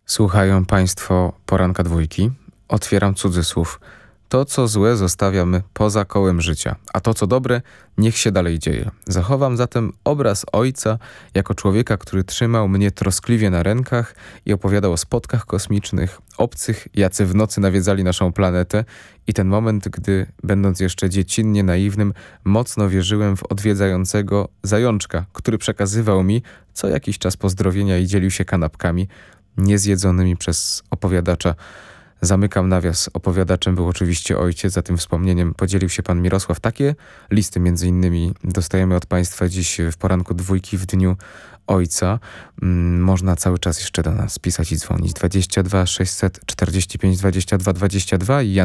Słuchają Państwo poranka dwójki. Otwieram cudzysłów. To, co złe, zostawiamy poza kołem życia, a to, co dobre, niech się dalej dzieje. Zachowam zatem obraz ojca jako człowieka, który trzymał mnie troskliwie na rękach i opowiadał o spotkach kosmicznych, obcych, jacy w nocy nawiedzali naszą planetę i ten moment, gdy, będąc jeszcze dziecinnie naiwnym, mocno wierzyłem w odwiedzającego zajączka, który przekazywał mi co jakiś czas pozdrowienia i dzielił się kanapkami niezjedzonymi przez opowiadacza. Zamykam nawias. Opowiadaczem był oczywiście ojciec. Za tym wspomnieniem podzielił się pan Mirosław. Takie listy między innymi dostajemy od państwa dziś w poranku dwójki w dniu ojca. Można cały czas jeszcze do nas pisać i dzwonić. 22 645 22 22 i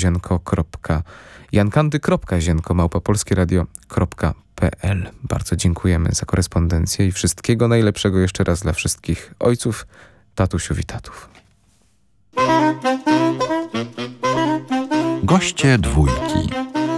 jankanty.zienko@polskieradio.pl. Bardzo dziękujemy za korespondencję i wszystkiego najlepszego jeszcze raz dla wszystkich ojców, tatusiów i tatów. Goście dwójki.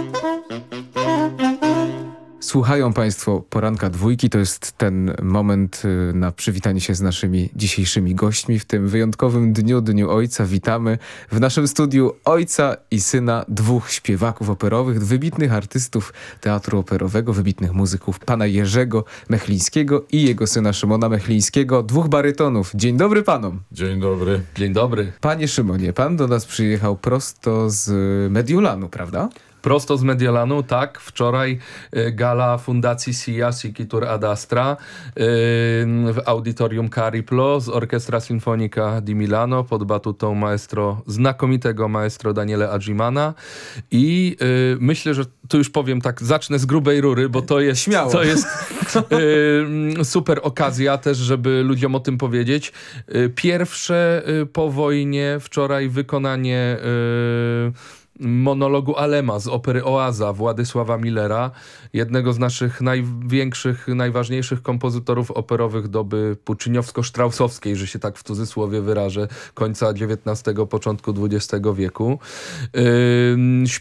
Słuchają Państwo poranka dwójki. To jest ten moment na przywitanie się z naszymi dzisiejszymi gośćmi. W tym wyjątkowym dniu ojca witamy w naszym studiu ojca i syna, dwóch śpiewaków operowych, wybitnych artystów teatru operowego, wybitnych muzyków, pana Jerzego Mechlińskiego i jego syna Szymona Mechlińskiego, dwóch barytonów. Dzień dobry panom. Dzień dobry. Dzień dobry. Panie Szymonie, pan do nas przyjechał prosto z Mediolanu, prawda? Prosto z Mediolanu, tak. Wczoraj gala Fundacji SIA Sikitur ad Astra w Auditorium Cariplo z Orchestra Sinfonica di Milano pod batutą znakomitego maestro Daniele Agimana i myślę, że tu już powiem tak, zacznę z grubej rury, bo to jest, Śmiało. to jest super okazja też, żeby ludziom o tym powiedzieć. Pierwsze po wojnie wczoraj wykonanie monologu Alema z opery Oaza Władysława Millera, jednego z naszych największych, najważniejszych kompozytorów operowych doby puczyniowsko-sztrausowskiej, że się tak w cudzysłowie wyrażę, końca XIX, początku XX wieku.